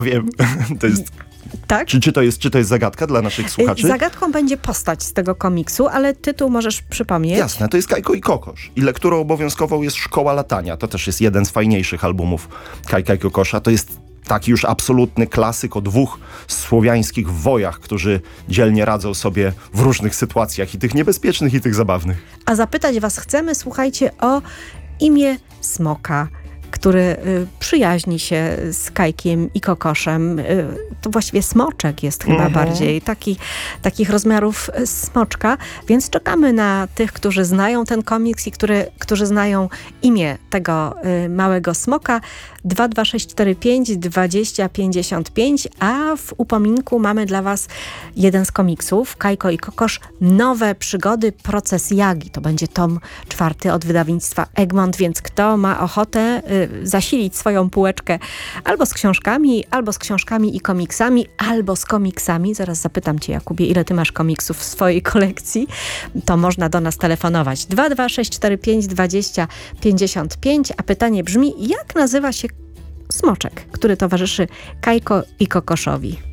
Wiem, to jest... Tak? Czy to jest zagadka dla naszych słuchaczy? Zagadką będzie postać z tego komiksu, ale tytuł możesz przypomnieć. Jasne, to jest Kajko i Kokosz. I lekturą obowiązkową jest Szkoła latania. To też jest jeden z fajniejszych albumów Kajka i Kokosza. To jest taki już absolutny klasyk o dwóch słowiańskich wojach, którzy dzielnie radzą sobie w różnych sytuacjach, i tych niebezpiecznych, i tych zabawnych. A zapytać was chcemy, słuchajcie, o imię Smoka, który przyjaźni się z Kajkiem i Kokoszem. To właściwie smoczek jest chyba bardziej, takich rozmiarów smoczka, więc czekamy na tych, którzy znają ten komiks i którzy znają imię tego małego smoka. 22645 2055, a w upominku mamy dla was jeden z komiksów, Kajko i Kokosz, Nowe przygody Proces Jagi. To będzie tom 4 od wydawnictwa Egmont, więc kto ma ochotę zasilić swoją półeczkę albo z książkami i komiksami, albo z komiksami. Zaraz zapytam cię, Jakubie, ile ty masz komiksów w swojej kolekcji, to można do nas telefonować. 22645 2055, a pytanie brzmi, jak nazywa się smoczek, który towarzyszy Kajko i Kokoszowi?